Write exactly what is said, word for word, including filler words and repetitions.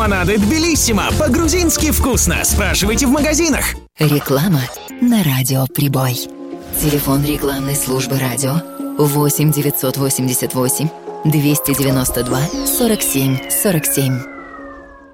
Лимонады Тбилиссимо. По-грузински вкусно. Спрашивайте в магазинах. Реклама на Радио Прибой. Телефон рекламной службы радио восемь девятьсот восемьдесят восемь двести девяносто два сорок семь сорок семь.